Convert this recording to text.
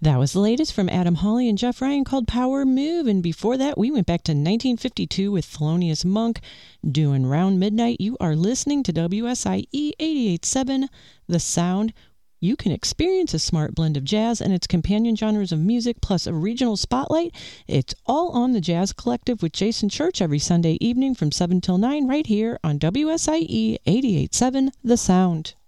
That was the latest from Adam Hawley and Jeff Ryan called Power Move. And before that, we went back to 1952 with Thelonious Monk doing Round Midnight. You are listening to WSIE 88.7, The Sound. You can experience a smart blend of jazz and its companion genres of music, plus a regional spotlight. It's all on the Jazz Collective with Jason Church every Sunday evening from 7 till 9 right here on WSIE 88.7, The Sound.